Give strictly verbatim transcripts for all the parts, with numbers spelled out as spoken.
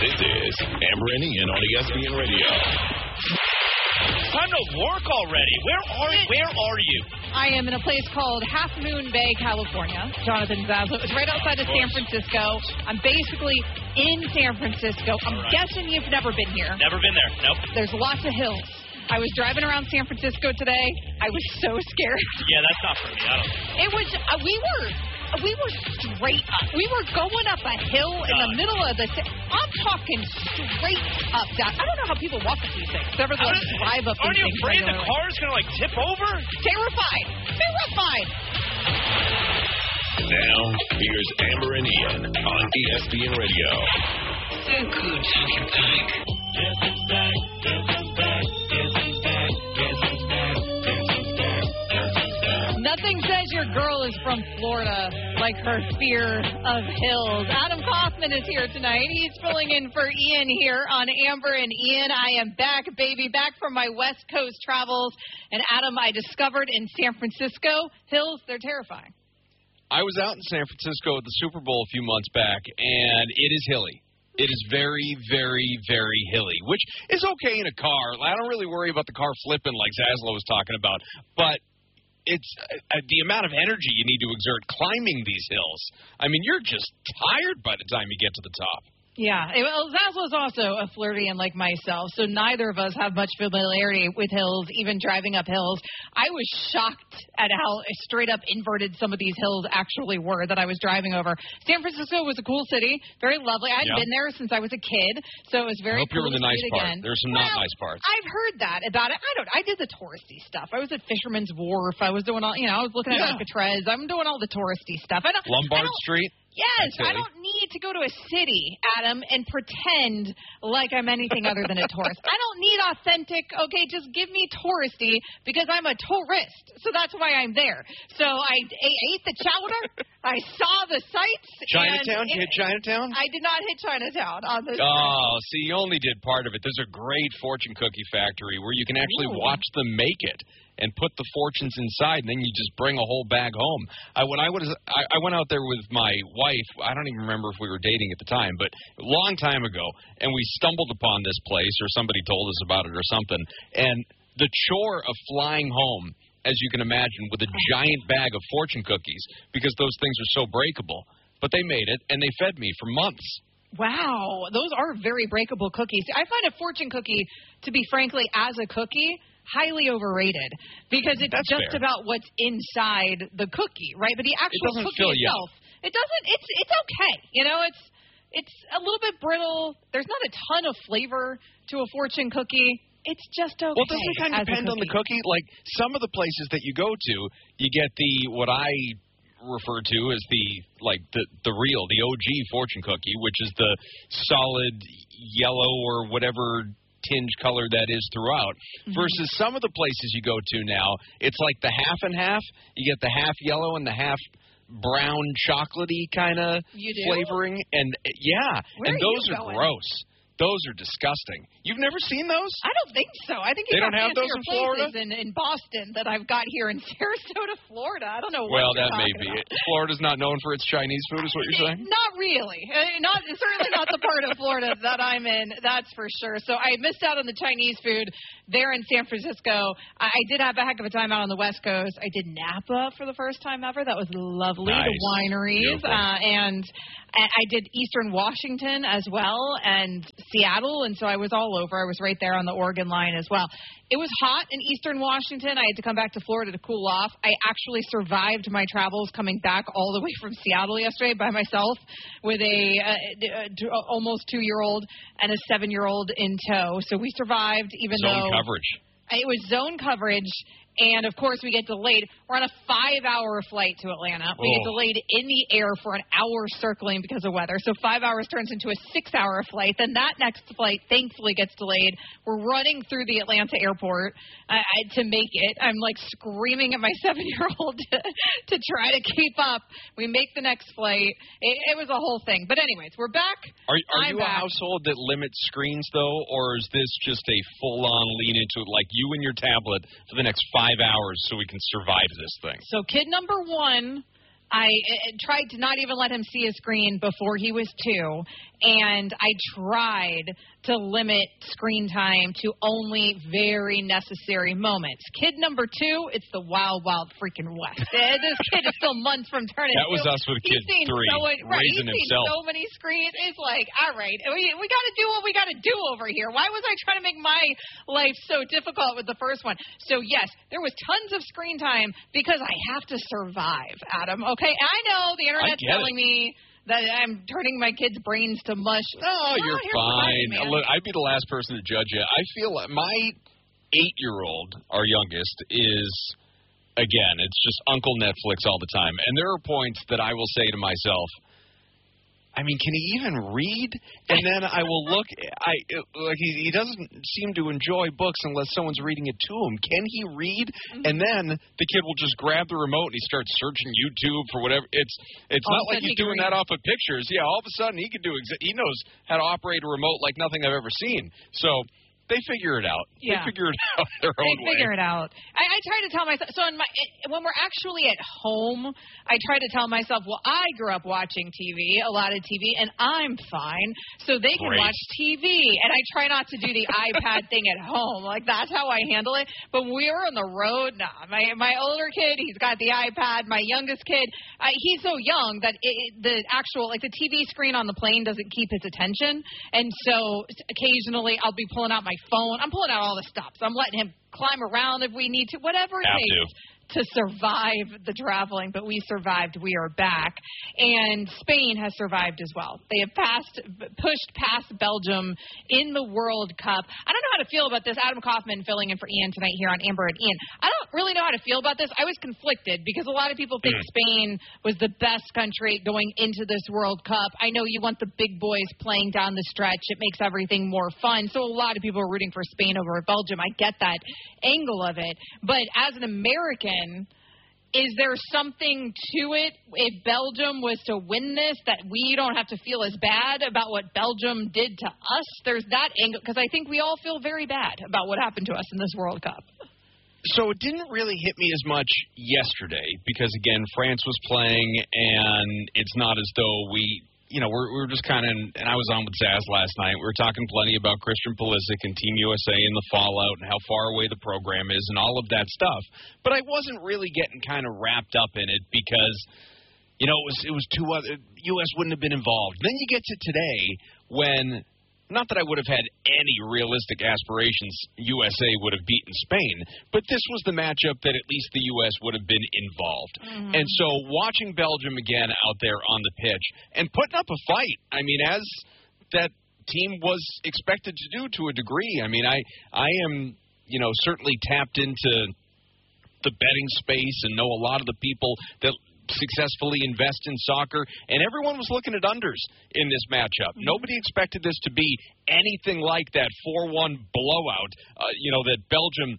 This is Amber and Ian on E S P N Radio. Time to work already. Where are Where are you? I am in a place called Half Moon Bay, California. Jonathan Zaslow. It's right outside of San Francisco. I'm basically in San Francisco. I'm right. guessing you've never been here. Never been there. Nope. There's lots of hills. I was driving around San Francisco today. I was so scared. Yeah, that's not for me. I don't. It was. Uh, we were. We were straight up. We were going up a hill in the middle of the. I'm talking straight up. Down. I don't know how people walk up these things. Nevertheless, drive up. Aren't these you things afraid regularly. the car is going to like tip over? Terrified. Terrified. Now here's Amber and Ian on E S P N Radio. So good, talking back. Yes, it's back. Yes, it's back. Yes, it's back. Yes, it's back. Yes, it's back. Yes, it's back. Nothing says your girl is from Florida like her fear of hills. Adam Kaufman is here tonight. He's filling in for Ian here on Amber and Ian. I am back, baby, back from my West Coast travels. And, Adam, I discovered in San Francisco, hills, they're terrifying. I was out in San Francisco at the Super Bowl a few months back, and it is hilly. It is very, very, very hilly, which is okay in a car. I don't really worry about the car flipping like Zaslow was talking about, but it's uh, the amount of energy you need to exert climbing these hills. I mean, you're just tired by the time you get to the top. Yeah, well, Zaslow's also a Floridian like myself, so neither of us have much familiarity with hills, even driving up hills. I was shocked at how straight up inverted some of these hills actually were that I was driving over. San Francisco was a cool city, very lovely. I hadn't yeah. been there since I was a kid, so it was very I hope cool you were in the to nice see it part. again. There's some well, not nice parts. I've heard that about it. I don't. I did the touristy stuff. I was at Fisherman's Wharf. I was doing all, you know, I was looking at Yeah. Alcatraz. I'm doing all the touristy stuff. I don't, Lombard I don't, Street. Yes, I don't need to go to a city, Adam, and pretend like I'm anything other than a tourist. I don't need authentic, okay, just give me touristy because I'm a tourist. So that's why I'm there. So I, I ate the chowder. I saw the sights. Chinatown? And you hit Chinatown? I did not hit Chinatown on this. Oh, see, you only did part of it. There's a great fortune cookie factory where you can actually Ooh. watch them make it and put the fortunes inside, and then you just bring a whole bag home. I, when I was, I, I went out there with my wife. I don't even remember if we were dating at the time, but a long time ago, and we stumbled upon this place, or somebody told us about it or something, and the chore of flying home, as you can imagine, with a giant bag of fortune cookies, because those things are so breakable. But they made it, and they fed me for months. Wow, those are very breakable cookies. I find a fortune cookie, to be frankly, as a cookie, highly overrated because it's That's just fair. about what's inside the cookie, right? But the actual doesn't cookie fill you itself, it doesn't. It's it's okay, you know. It's it's a little bit brittle. There's not a ton of flavor to a fortune cookie. It's just okay. Well, doesn't it kind of as a depend on the cookie? Like some of the places that you go to, you get the what I refer to as the like the the real, the O G fortune cookie, which is the solid yellow or whatever tinge color that is throughout, mm-hmm. versus some of the places you go to now, it's like the half and half. You get the half yellow and the half brown chocolatey kind of flavoring, and yeah, Where and are those you are going? gross. Those are disgusting. You've never seen those? I don't think so. I think you They got don't have those fancier in Florida? places in, in Boston that I've got here in Sarasota, Florida. I don't know what Well, you're that may talking be. about. Florida's not known for its Chinese food, is what you're saying? Not really. Uh, Not certainly not the part of Florida that I'm in. That's for sure. So I missed out on the Chinese food there in San Francisco. I, I did have a heck of a time out on the West Coast. I did Napa for the first time ever. That was lovely. Nice. The wineries uh, and. I did Eastern Washington as well and Seattle, and so I was all over. I was right there on the Oregon line as well. It was hot in Eastern Washington. I had to come back to Florida to cool off. I actually survived my travels coming back all the way from Seattle yesterday by myself with a, a, a almost two-year-old and a seven-year-old in tow. So we survived even Zone though coverage. It was zone coverage. And, of course, we get delayed. We're on a five-hour flight to Atlanta. We oh. get delayed in the air for an hour circling because of weather. So five hours turns into a six-hour flight. Then that next flight, thankfully, gets delayed. We're running through the Atlanta airport uh, to make it. I'm, like, screaming at my seven-year-old to, to try to keep up. We make the next flight. It, it was a whole thing. But, anyways, we're back. Are, are I'm you back. a household that limits screens, though, or is this just a full-on lean into it, like you and your tablet for the next five hours so we can survive this thing? So kid number one, I uh, tried to not even let him see a screen before he was two, and I tried to limit screen time to only very necessary moments. Kid number two, it's the wild, wild freaking West. This kid is still months from turning That was two. us with He's kid seen three, so much, right, raising he's himself. seen so many screens. It's like, all right, we, we got to do what we got to do over here. Why was I trying to make my life so difficult with the first one? So, yes, there was tons of screen time because I have to survive, Adam, okay? I know the Internet's telling it. me that I'm turning my kids' brains to mush. No, oh, you're fine. Man. Look, I'd be the last person to judge you. I feel like my eight-year-old, our youngest, is, again, it's just Uncle Netflix all the time. And there are points that I will say to myself, I mean, can he even read? And then I will look. I like he, he doesn't seem to enjoy books unless someone's reading it to him. Can he read? Mm-hmm. And then the kid will just grab the remote and he starts searching YouTube for whatever. It's it's all not like he's doing that off of pictures. Yeah, all of a sudden he could do. Exa- he knows how to operate a remote like nothing I've ever seen. So. They figure it out. Yeah. They figure it out their they own way. They figure it out. I, I try to tell myself, so in my, when we're actually at home, I try to tell myself, well, I grew up watching T V, a lot of T V, and I'm fine, so they can Great. watch T V. And I try not to do the iPad thing at home. Like, that's how I handle it. But when we were on the road, nah, my, my older kid, he's got the iPad. My youngest kid, uh, he's so young that it, it, the actual, like the T V screen on the plane doesn't keep his attention. And so occasionally I'll be pulling out my phone. I'm pulling out all the stops. I'm letting him climb around if we need to, whatever it Have takes. to. to survive the traveling, but we survived. We are back. And Spain has survived as well. They have passed, pushed past Belgium in the World Cup. I don't know how to feel about this. Adam Kaufman filling in for Ian tonight here on Amber and Ian. I don't really know how to feel about this. I was conflicted because a lot of people think mm. Spain was the best country going into this World Cup. I know you want the big boys playing down the stretch. It makes everything more fun. So a lot of people are rooting for Spain over Belgium. I get that angle of it. But as an American, is there something to it if Belgium was to win this that we don't have to feel as bad about what Belgium did to us? There's that angle, because I think we all feel very bad about what happened to us in this World Cup. So it didn't really hit me as much yesterday because, again, France was playing, and it's not as though we, you know, we're, we're just kind of, and I was on with Zaz last night. We were talking plenty about Christian Pulisic and Team U S A and the fallout and how far away the program is and all of that stuff. But I wasn't really getting kind of wrapped up in it because, you know, it was it was too other, U S wouldn't have been involved. Then you get to today when, not that I would have had any realistic aspirations U S A would have beaten Spain, but this was the matchup that at least the U S would have been involved. Mm-hmm. And so watching Belgium again out there on the pitch and putting up a fight, I mean, as that team was expected to do to a degree. I mean, I, I am, you know, certainly tapped into the betting space and know a lot of the people that successfully invest in soccer, and everyone was looking at unders in this matchup. Mm-hmm. Nobody expected this to be anything like that four one blowout, uh, you know, that Belgium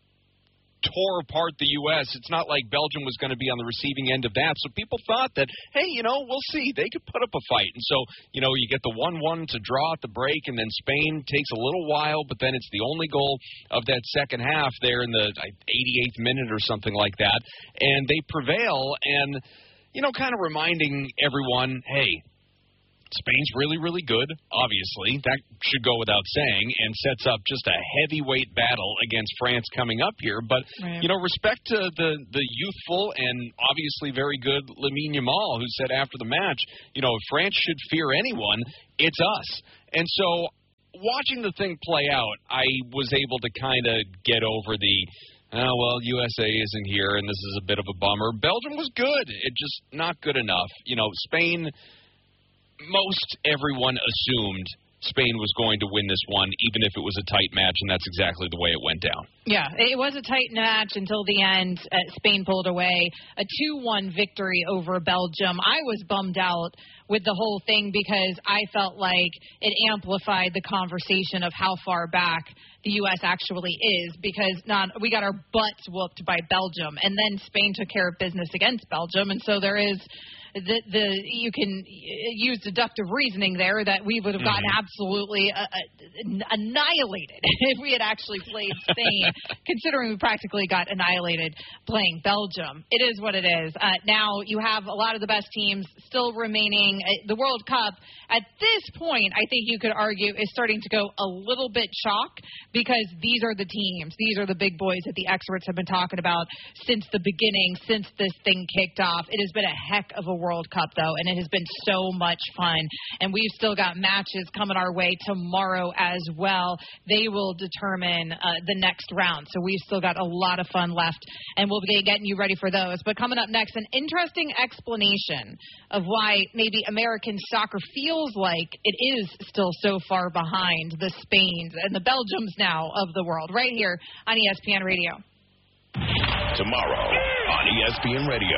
tore apart the U S. It's not like Belgium was going to be on the receiving end of that, so people thought that, hey, you know, we'll see. They could put up a fight. And so, you know, you get the one one to draw at the break, and then Spain takes a little while, but then it's the only goal of that second half there in the eighty-eighth minute or something like that, and they prevail, and, you know, kind of reminding everyone, hey, Spain's really, really good, obviously. That should go without saying, and sets up just a heavyweight battle against France coming up here. But, right. you know, respect to the, the youthful and obviously very good Lamine Yamal, who said after the match, you know, if France should fear anyone, it's us. And so watching the thing play out, I was able to kind of get over the, oh, well, U S A isn't here, and this is a bit of a bummer. Belgium was good. It just not good enough. You know, Spain, most everyone assumed Spain was going to win this one, even if it was a tight match, and that's exactly the way it went down. Yeah, it was a tight match until the end. Uh, Spain pulled away a two one victory over Belgium. I was bummed out with the whole thing because I felt like it amplified the conversation of how far back the U S actually is, because not we got our butts whooped by Belgium, and then Spain took care of business against Belgium, and so there is the, the you can use deductive reasoning there that we would have gotten Mm-hmm. absolutely uh, uh, annihilated if we had actually played Spain, considering we practically got annihilated playing Belgium. It is what it is. Uh, now you have a lot of the best teams still remaining. Uh, the World Cup, at this point, I think you could argue, is starting to go a little bit chalk because these are the teams. These are the big boys that the experts have been talking about since the beginning, since this thing kicked off. It has been a heck of a World Cup, though, and it has been so much fun. And we've still got matches coming our way tomorrow as well. They will determine uh, the next round. So we've still got a lot of fun left, and we'll be getting you ready for those. But coming up next, an interesting explanation of why maybe American soccer feels like it is still so far behind the Spains and the Belgiums now of the world, right here on E S P N Radio. Tomorrow on E S P N Radio.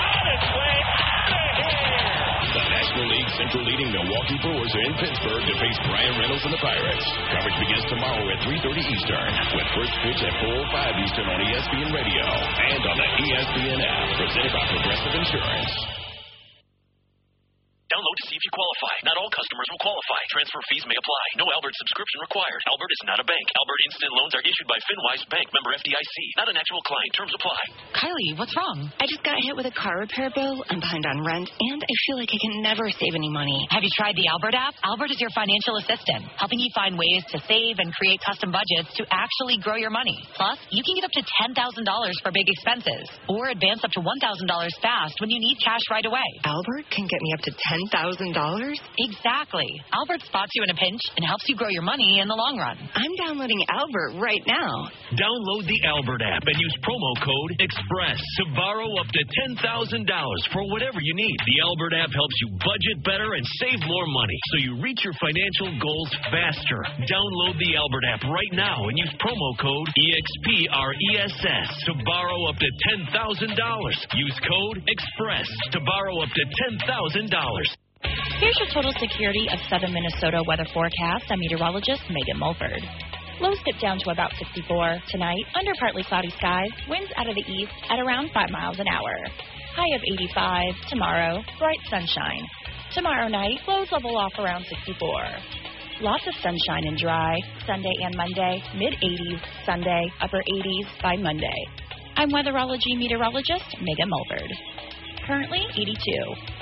The National League Central leading Milwaukee Brewers are in Pittsburgh to face Brian Reynolds and the Pirates. Coverage begins tomorrow at three thirty Eastern, with first pitch at four oh five Eastern on E S P N Radio and on the E S P N app, presented by Progressive Insurance. Download to see if you qualify. Not all customers will qualify. Transfer fees may apply. No Albert subscription required. Albert is not a bank. Albert Instant Loans are issued by FinWise Bank, member F D I C. Not an actual client. Terms apply. Kylie, what's wrong? I just got hit with a car repair bill. I'm behind on rent, and I feel like I can never save any money. Have you tried the Albert app? Albert is your financial assistant, helping you find ways to save and create custom budgets to actually grow your money. Plus, you can get up to ten thousand dollars for big expenses, or advance up to one thousand dollars fast when you need cash right away. Albert can get me up to ten thousand dollars? Exactly. Albert spots you in a pinch and helps you grow your money in the long run. I'm downloading Albert right now. Download the Albert app and use promo code EXPRESS to borrow up to ten thousand dollars for whatever you need. The Albert app helps you budget better and save more money, so you reach your financial goals faster. Download the Albert app right now and use promo code EXPRESS to borrow up to ten thousand dollars. Use code EXPRESS to borrow up to ten thousand dollars. Here's your total security of Southern Minnesota weather forecast. I'm meteorologist Megan Mulford. Lows dip down to about sixty-four. Tonight, under partly cloudy skies, winds out of the east at around five miles an hour. High of eighty-five. Tomorrow, bright sunshine. Tomorrow night, lows level off around sixty-four. Lots of sunshine and dry. Sunday and Monday, mid-eighties. Sunday, upper eighties by Monday. I'm weatherology meteorologist Megan Mulford. Currently eighty-two.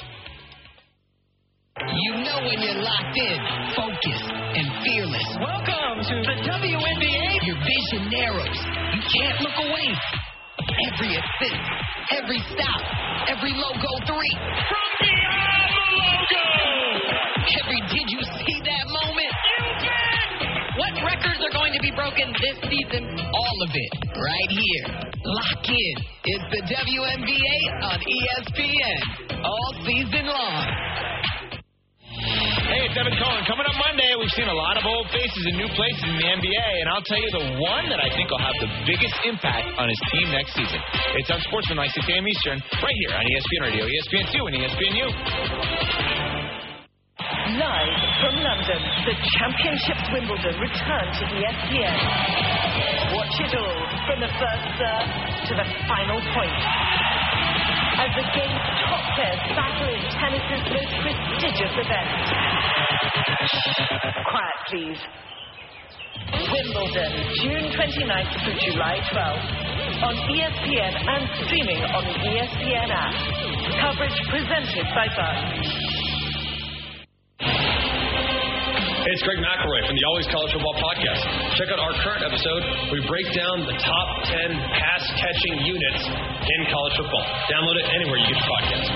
You know when you're locked in, focused, and fearless. Welcome to the W N B A. Your vision narrows. You can't look away. Every assist, every stop, every logo three. From beyond the logo. Every did you see that moment? You did. What records are going to be broken this season? All of it, right here. Lock in. It's the W N B A on E S P N. All season long. Hey, it's Evan Cohen. Coming up Monday, we've seen a lot of old faces in new places in the N B A, and I'll tell you the one that I think will have the biggest impact on his team next season. It's on Sportsman, like six a.m. Eastern, right here on E S P N Radio, E S P N two, and E S P N U. Live from London, the Championships Wimbledon return to E S P N. Watch it all from the first serve to the final point. As the game's top players battle in tennis's most prestigious event. Quiet, please. Wimbledon, June twenty-ninth to July twelfth. On E S P N and streaming on the E S P N app. Coverage presented by Bud. Hey, it's Greg McElroy from the Always College Football Podcast. Check out our current episode. We break down the top ten pass-catching units in college football. Download it anywhere you get your podcast.